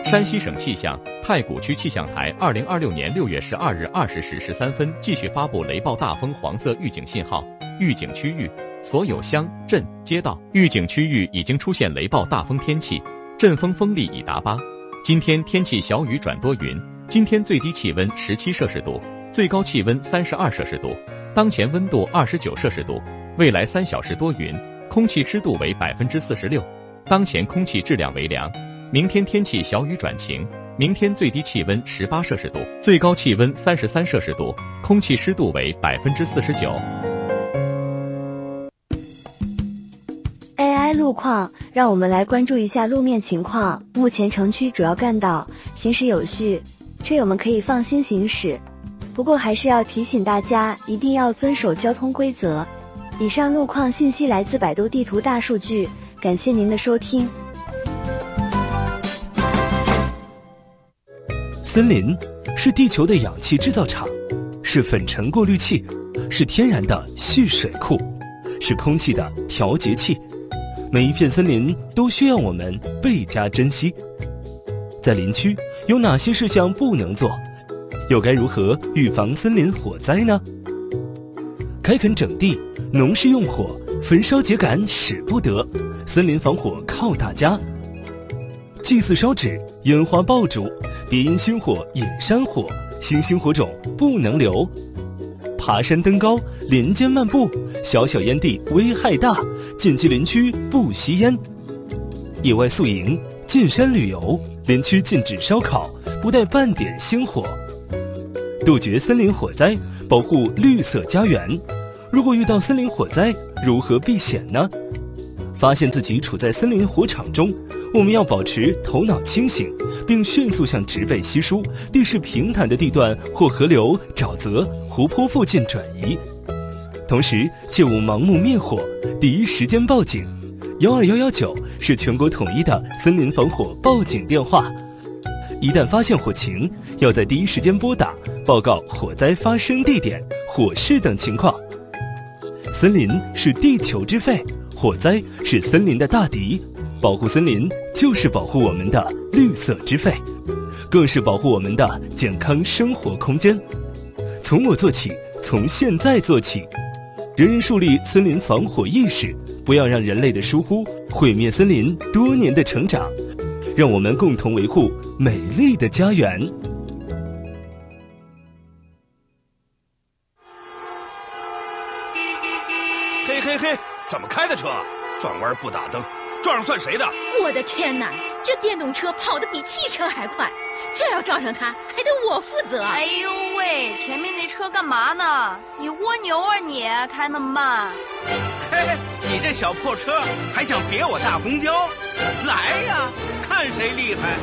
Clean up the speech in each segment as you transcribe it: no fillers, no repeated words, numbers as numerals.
山西省气象太谷区气象台2026年6月12日20时13分继续发布雷暴大风黄色预警信号，预警区域所有乡镇街道预警区域已经出现雷暴大风天气，阵风风力已达8。今天天气小雨转多云，今天最低气温17摄氏度，最高气温32摄氏度，当前温度29摄氏度，未来3小时多云，空气湿度为46%，当前空气质量为良。明天天气小雨转晴，明天最低气温18摄氏度，最高气温33摄氏度，空气湿度为49%。 AI 路况，让我们来关注一下路面情况。目前城区主要干道行驶有序，车友们可以放心行驶。不过还是要提醒大家，一定要遵守交通规则。以上路况信息来自百度地图大数据，感谢您的收听。 森林是地球的氧气制造厂，是粉尘过滤器，是天然的蓄水库，是空气的调节器。每一片森林都需要我们倍加珍惜。在林区有哪些事项不能做？又该如何预防森林火灾呢？开垦整地，农事用火，焚烧秸秆使不得，森林防火靠大家。祭祀烧纸，烟花爆竹，别因星火引山火，星星火种不能留。爬山登高，林间漫步，小小烟蒂危害大，禁忌林区不吸烟。野外宿营，进山旅游，林区禁止烧烤，不带半点星火。杜绝森林火灾，保护绿色家园。如果遇到森林火灾，如何避险呢？发现自己处在森林火场中，我们要保持头脑清醒，并迅速向植被稀疏、地势平坦的地段或河流、沼泽、湖泊附近转移。同时，切勿盲目灭火，第一时间报警。12119是全国统一的森林防火报警电话。一旦发现火情，要在第一时间拨打，报告火灾发生地点、火势等情况。森林是地球之肺，火灾是森林的大敌。保护森林就是保护我们的绿色之肺，更是保护我们的健康生活空间。从我做起，从现在做起，人人树立森林防火意识，不要让人类的疏忽毁灭森林多年的成长。让我们共同维护美丽的家园。 嘿嘿嘿，怎么开的车？转弯不打灯，撞上算谁的？ 我的天哪，这电动车跑得比汽车还快，这要撞上它，还得我负责。 哎呦喂，前面那车干嘛呢？你蜗牛啊你，开那么慢。 嘿，你这小破车还想别我大公交？来呀，看谁厉害！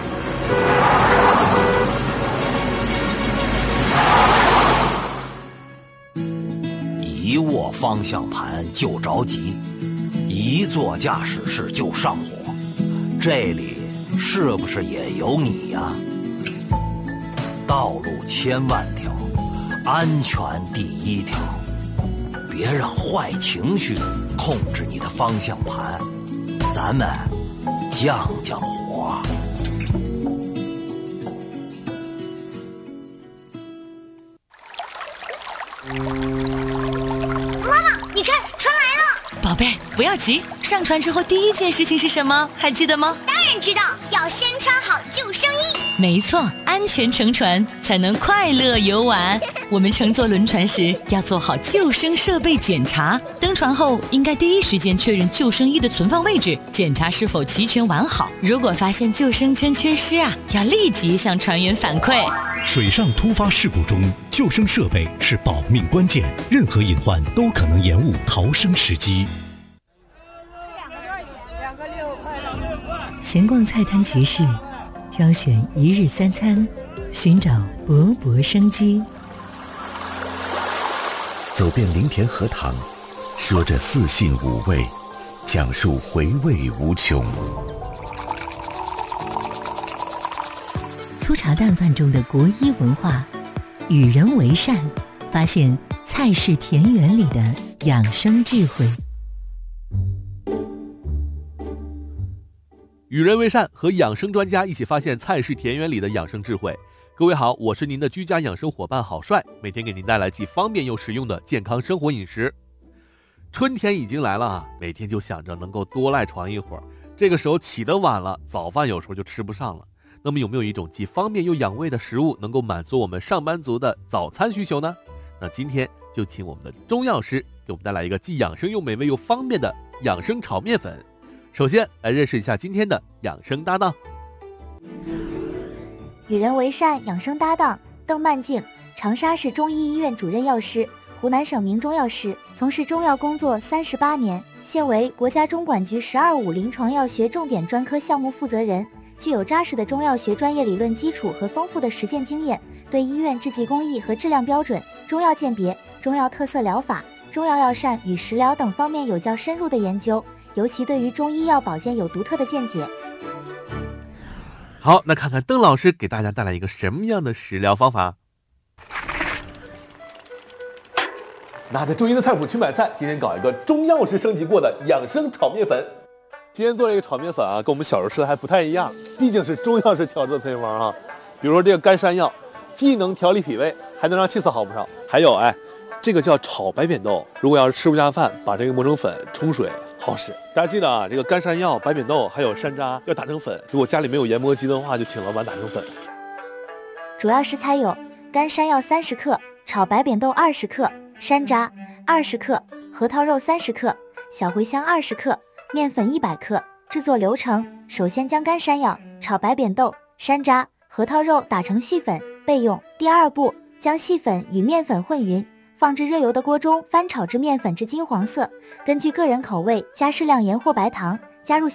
一握方向盘就着急，一做驾驶室就上火，这里是不是也有你呀？道路千万条，安全第一条，别让坏情绪控制你的方向盘，咱们降降火。 妈妈，你看，船来了！ 宝贝，不要急，上船之后第一件事情是什么？还记得吗？ 当然知道，要先穿好救生衣。 没错，安全乘船才能快乐游玩。我们乘坐轮船时要做好救生设备检查，登船后应该第一时间确认救生衣的存放位置，检查是否齐全完好。如果发现救生圈缺失要立即向船员反馈。 水上突发事故中，救生设备是保命关键，任何隐患都可能延误逃生时机。 闲逛菜摊集市，挑选一日三餐，寻找勃勃生机。 走遍林田荷塘，说着四性五味，讲述回味无穷。 粗茶淡饭中的国医文化，与人为善，发现菜市田园里的养生智慧。 与人为善，和养生专家一起发现菜式田园里的养生智慧。各位好，我是您的居家养生伙伴郝帅，每天给您带来既方便又实用的健康生活饮食。春天已经来了啊，每天就想着能够多赖床一会儿，这个时候起得晚了，早饭有时候就吃不上了。那么有没有一种既方便又养胃的食物，能够满足我们上班族的早餐需求呢？那今天就请我们的中药师给我们带来一个既养生又美味又方便的养生炒面粉。首先来认识一下今天的养生搭档。 与人为善养生搭档邓曼静，长沙市中医医院主任药师，湖南省名中药师，从事中药工作38年，现为国家中管局12.5临床药学重点专科项目负责人，具有扎实的中药学专业理论基础和丰富的实践经验，对医院制剂工艺和质量标准、中药鉴别、中药特色疗法、中药药膳与食疗等方面有较深入的研究，尤其对于中医药保健有独特的见解。 好，那看看邓老师给大家带来一个什么样的食疗方法。拿着中医的菜谱去买菜，今天搞一个中药师升级过的养生炒面粉。今天做这个炒面粉啊，跟我们小时候吃的还不太一样，毕竟是中药师调制的配方啊。比如说这个干山药，既能调理脾胃，还能让气色好不少。还有这个叫炒白扁豆，如果要是吃不下饭，把这个磨成粉冲水好使。大家记得啊，这个干山药、白扁豆还有山楂要打成粉，如果家里没有研磨机的话，就请老板打成粉。 主要食材有干山药30克，炒白扁豆20克，山楂20克，核桃肉30克，小茴香20克，面粉100克。制作流程：首先将干山药、炒白扁豆、山楂、核桃肉打成细粉备用。第二步，将细粉与面粉混匀，放置热油的锅中翻炒至面粉至金黄色，根据个人口味加适量盐或白糖，加入